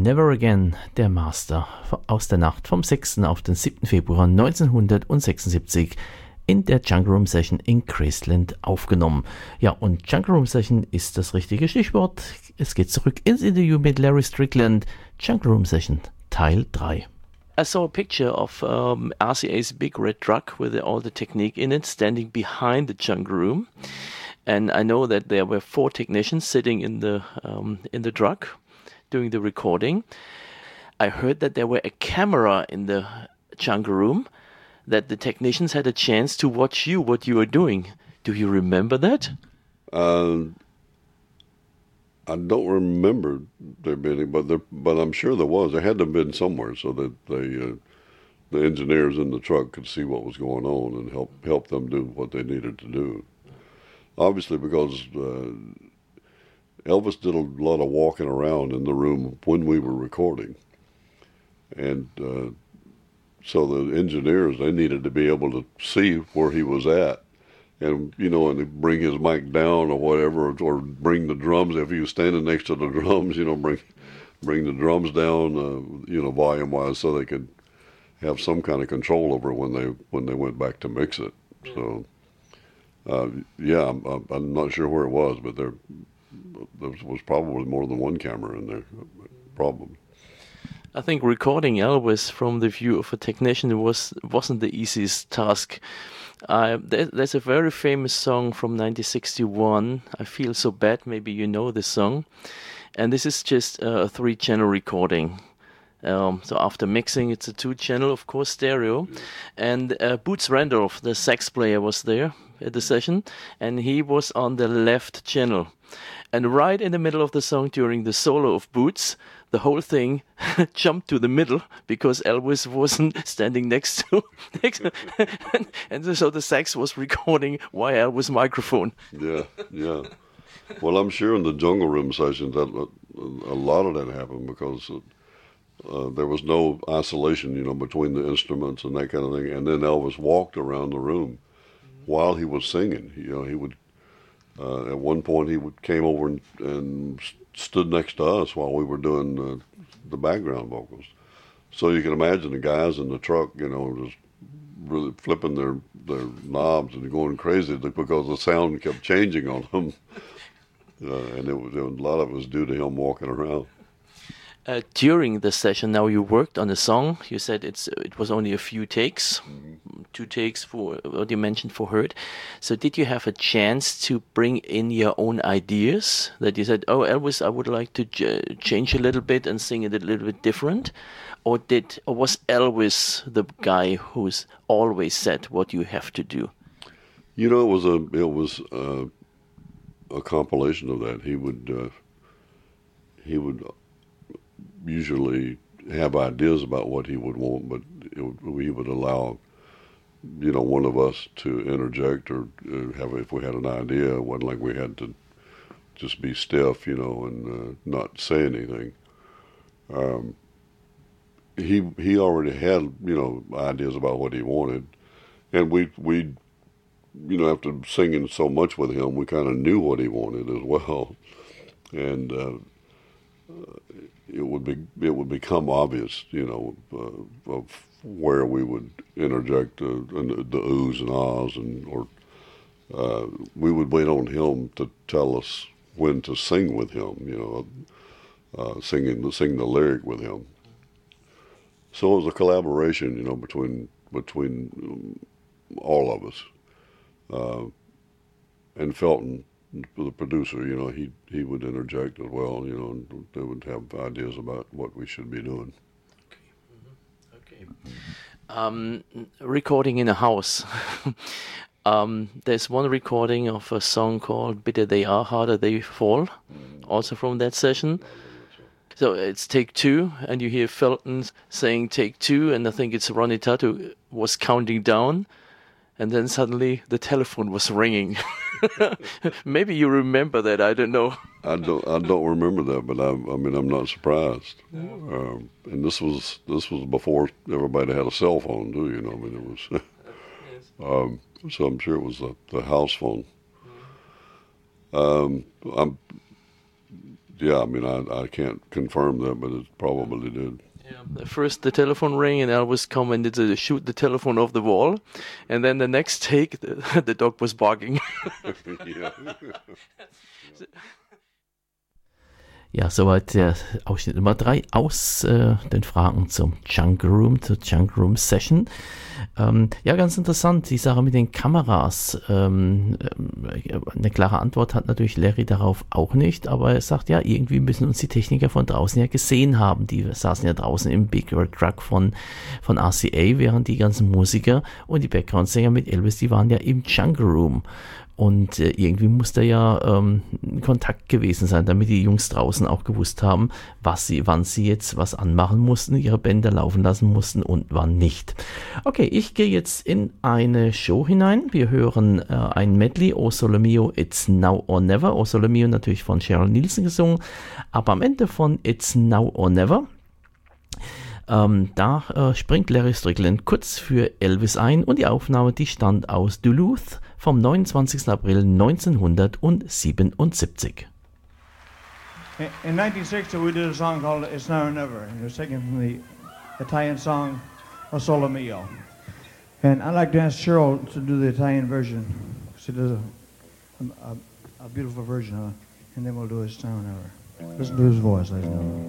Never Again, der Master aus der Nacht vom 6. auf den 7. Februar 1976 in der Jungle Room Session in Graceland aufgenommen. Ja, und Jungle Room Session ist das richtige Stichwort. Es geht zurück ins Interview mit Larry Strickland, Jungle Room Session Teil 3. I saw a picture of RCA's big red truck with all the technique in it, standing behind the jungle room. And I know that there were 4 technicians sitting in the truck doing the recording. I heard that there were a camera in the jungle room, that the technicians had a chance to watch you, what you were doing. Do you remember that? I don't remember there being, but I'm sure there was. There had to have been somewhere so that the engineers in the truck could see what was going on and help them do what they needed to do. Obviously, because Elvis did a lot of walking around in the room when we were recording, and so the engineers, they needed to be able to see where he was at. And, and bring his mic down or whatever, or bring the drums. If he was standing next to the drums, bring the drums down, volume-wise, so they could have some kind of control over when they went back to mix it. So, I'm not sure where it was, but there was probably more than one camera in there, probably. I think recording Elvis from the view of a technician wasn't the easiest task. There's a very famous song from 1961, I Feel So Bad, maybe you know this song. And this is just a 3-channel recording. So after mixing, it's a 2-channel, of course, stereo. And Boots Randolph, the sax player, was there at the session, and he was on the left channel. And right in the middle of the song, during the solo of Boots, the whole thing jumped to the middle because Elvis wasn't standing next to, and so the sax was recording via Elvis' microphone. Yeah. Well, I'm sure in the Jungle Room sessions that a lot of that happened because there was no isolation, between the instruments and that kind of thing. And then Elvis walked around the room while he was singing. He would. At one point, came over and stood next to us while we were doing the background vocals. So you can imagine the guys in the truck, just really flipping their knobs and going crazy because the sound kept changing on them. And a lot of it was due to him walking around. During the session, now you worked on a song. You said it was only a few takes, 2 takes for what you mentioned for Hurt. So did you have a chance to bring in your own ideas? That you said, "Oh, Elvis, I would like to change a little bit and sing it a little bit different," or was Elvis the guy who's always said what you have to do? It was a compilation of that. He would usually have ideas about what he would want, but he would allow, one of us to interject or if we had an idea. It wasn't like we had to just be stiff, and not say anything. He already had, ideas about what he wanted, and we after singing so much with him, we kind of knew what he wanted as well, and it would become obvious, of where we would interject the oohs and ahs, or we would wait on him to tell us when to sing with him, sing the lyric with him. So it was a collaboration, between all of us, and Felton, the producer, he would interject as well, and they would have ideas about what we should be doing. Okay. Recording in a house. There's one recording of a song called Bitter They Are, Harder They Fall, also from that session. So it's take 2, and you hear Felton saying take 2, and I think it's Ronnie Tutt who was counting down, and then suddenly the telephone was ringing. Maybe you remember that, I don't know. I don't remember that, but I'm not surprised. And this was before everybody had a cell phone, too. It was. So I'm sure it was the house phone. Yeah, I mean, I can't confirm that, but it probably did. Yeah. First, the telephone rang, and Elvis commented to shoot the telephone off the wall, and then the next take, the dog was barking. Yeah. Ja, soweit der Ausschnitt Nummer 3 aus den Fragen zur Jungle Room Session. Ja, ganz interessant, die Sache mit den Kameras. Eine klare Antwort hat natürlich Larry darauf auch nicht, aber er sagt, ja, irgendwie müssen uns die Techniker von draußen ja gesehen haben. Die saßen ja draußen im Big Red Truck von RCA, während die ganzen Musiker und die Background-Sänger mit Elvis, die waren ja im Jungle Room. Und irgendwie muss da ja Kontakt gewesen sein, damit die Jungs draußen auch gewusst haben, wann sie jetzt was anmachen mussten, ihre Bänder laufen lassen mussten und wann nicht. Okay, ich gehe jetzt in eine Show hinein. Wir hören ein Medley, O Sole Mio, It's Now or Never. O Sole Mio natürlich von Cheryl Nielsen gesungen, aber am Ende von It's Now or Never da springt Larry Strickland kurz für Elvis ein und die Aufnahme, die stammt aus Duluth vom 29. April 1977. In 1960 we did a song called It's Now or Never, and it was taken from the Italian song O Sole Mio. And I'd like to ask Cheryl to do the Italian version. She does a beautiful version of it, and then we'll do It's Now or Never. Listen to his voice, ladies and gentlemen.